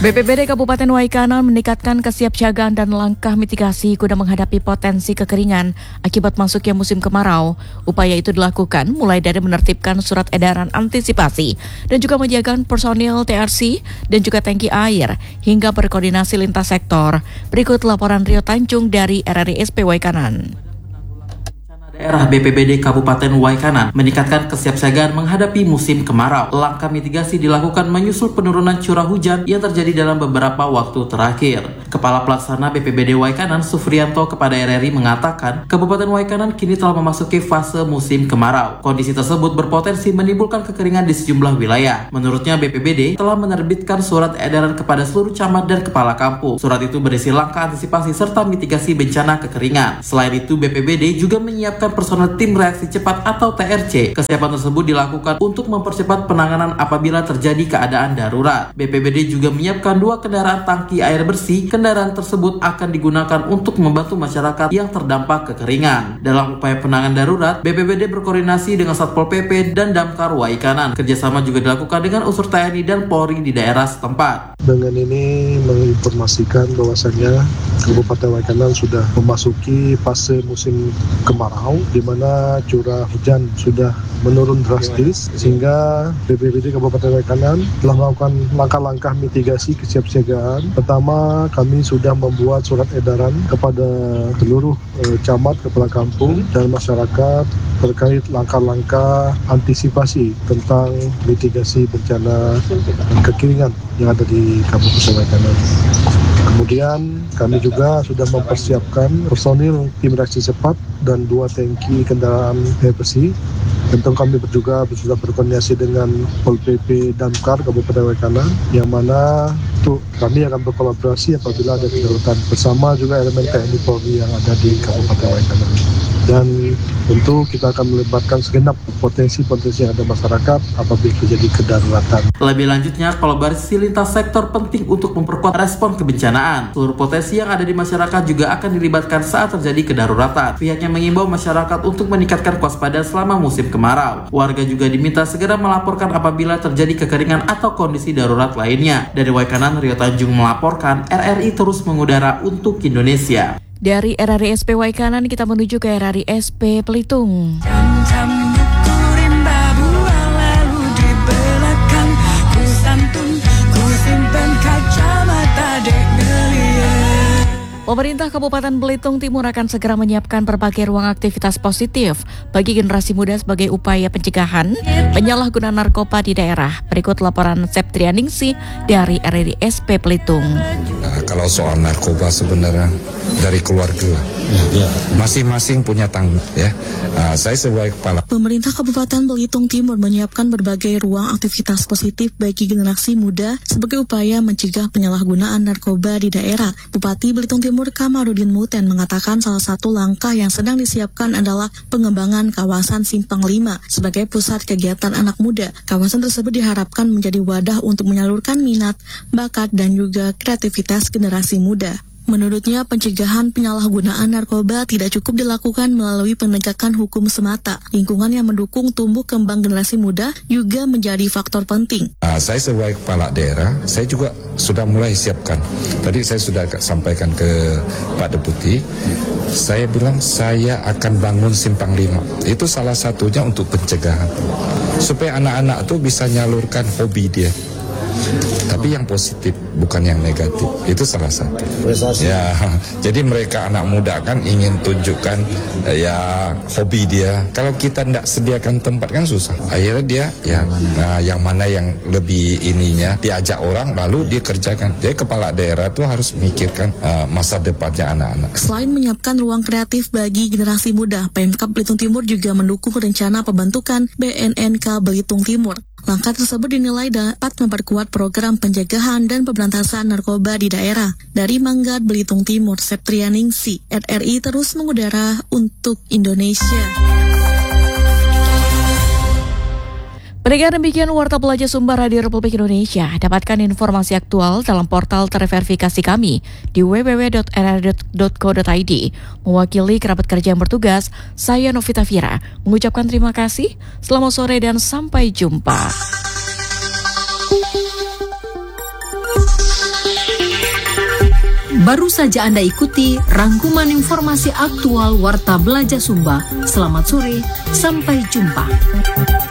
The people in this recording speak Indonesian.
BPBD Kabupaten Waikanan meningkatkan kesiapsiagaan dan langkah mitigasi guna menghadapi potensi kekeringan akibat masuknya musim kemarau. Upaya itu dilakukan mulai dari menertibkan surat edaran antisipasi dan juga menjaga personil TRC dan juga tangki air hingga berkoordinasi lintas sektor. Berikut laporan Rio Tanjung dari RRISP Waikanan. Daerah BPBD Kabupaten Waikanan meningkatkan kesiapsiagaan menghadapi musim kemarau. Langkah mitigasi dilakukan menyusul penurunan curah hujan yang terjadi dalam beberapa waktu terakhir. Kepala Pelaksana BPBD Waikanan Sufrianto kepada RRI mengatakan, Kabupaten Waikanan kini telah memasuki fase musim kemarau. Kondisi tersebut berpotensi menimbulkan kekeringan di sejumlah wilayah. Menurutnya BPBD telah menerbitkan surat edaran kepada seluruh camat dan kepala kampung. Surat itu berisi langkah antisipasi serta mitigasi bencana kekeringan. Selain itu BPBD juga menyiapkan personel tim reaksi cepat atau TRC. Kesiapan tersebut dilakukan untuk mempercepat penanganan apabila terjadi keadaan darurat. BPBD juga menyiapkan 2 kendaraan tangki air bersih. Kendaraan tersebut akan digunakan untuk membantu masyarakat yang terdampak kekeringan. Dalam upaya penanganan darurat, BPBD berkoordinasi dengan Satpol PP dan Damkar Waikanan. Kerjasama juga dilakukan dengan unsur TNI dan Polri di daerah setempat. Dengan ini menginformasikan bahwasannya Kabupaten Waikanan sudah memasuki fase musim kemarau, di mana curah hujan sudah menurun drastis, sehingga BPBD Kabupaten Waikanan telah melakukan langkah-langkah mitigasi kesiapsiagaan. Pertama, kami sudah membuat surat edaran kepada seluruh camat, kepala kampung, dan masyarakat terkait langkah-langkah antisipasi tentang mitigasi bencana kekeringan yang ada di Kabupaten Waikanan. Kemudian kami juga sudah mempersiapkan personil tim reaksi cepat dan 2 tangki kendaraan air bersih. Tentu kami juga sudah berkoordinasi dengan Pol PP Damkar Kabupaten Waikanan, yang mana untuk kami akan berkolaborasi apabila ada kedaruratan bersama juga elemen TNI Polri yang ada di Kabupaten Waikanan. Dan tentu kita akan melibatkan segenap potensi-potensi yang ada masyarakat apabila terjadi kedaruratan. Lebih lanjutnya, kolaborasi lintas sektor penting untuk memperkuat respon kebencanaan. Seluruh potensi yang ada di masyarakat juga akan dilibatkan saat terjadi kedaruratan. Pihaknya mengimbau masyarakat untuk meningkatkan kewaspadaan selama musim kemarau. Warga juga diminta segera melaporkan apabila terjadi kekeringan atau kondisi darurat lainnya. Dari Waikanan, Rio Tanjung melaporkan, RRI terus mengudara untuk Indonesia. Dari RRISP Waikanan kita menuju ke RRISP Belitung. Pemerintah Kabupaten Belitung Timur akan segera menyiapkan berbagai ruang aktivitas positif bagi generasi muda sebagai upaya pencegahan penyalahgunaan narkoba di daerah. Berikut laporan Septrianingsi dari RRISP Belitung. Kalau soal narkoba sebenarnya dari keluarga, masing-masing punya tanggung. Saya sebagai kepala. Pemerintah Kabupaten Belitung Timur menyiapkan berbagai ruang aktivitas positif bagi generasi muda sebagai upaya mencegah penyalahgunaan narkoba di daerah. Bupati Belitung Timur Kamarudin Muten mengatakan salah satu langkah yang sedang disiapkan adalah pengembangan kawasan Simpang 5 sebagai pusat kegiatan anak muda. Kawasan tersebut diharapkan menjadi wadah untuk menyalurkan minat, bakat, dan juga kreativitas generasi muda. Menurutnya, pencegahan penyalahgunaan narkoba tidak cukup dilakukan melalui penegakan hukum semata. Lingkungan yang mendukung tumbuh kembang generasi muda juga menjadi faktor penting. Saya sebagai kepala daerah, saya juga sudah mulai siapkan. Tadi saya sudah sampaikan ke Pak Deputi, saya bilang saya akan bangun Simpang 5. Itu salah satunya untuk pencegahan. Supaya anak-anak tuh bisa nyalurkan hobi dia. Tapi yang positif, bukan yang negatif. Itu salah satu. Ya, jadi mereka anak muda kan ingin tunjukkan hobi dia. Kalau kita tidak sediakan tempat kan susah. Akhirnya dia yang mana yang lebih ininya diajak orang lalu dia kerjakan. Jadi kepala daerah tuh harus memikirkan masa depannya anak-anak. Selain menyiapkan ruang kreatif bagi generasi muda, Pemkab Belitung Timur juga mendukung rencana pembentukan BNNK Belitung Timur. Langkah tersebut dinilai dapat memperkuat program pencegahan dan pemberantasan narkoba di daerah. Dari Manggar, Belitung Timur, Septrianingsi, RRI terus mengudara untuk Indonesia. Pendengar, demikian Warta Pelajar Sumber Radio Republik Indonesia. Dapatkan informasi aktual dalam portal terverifikasi kami di www.rri.co.id. Mewakili kerabat kerja yang bertugas, saya Novita Fira mengucapkan terima kasih. Selamat sore dan sampai jumpa. Baru saja Anda ikuti rangkuman informasi aktual Warta Belajar Sumba. Selamat sore, sampai jumpa.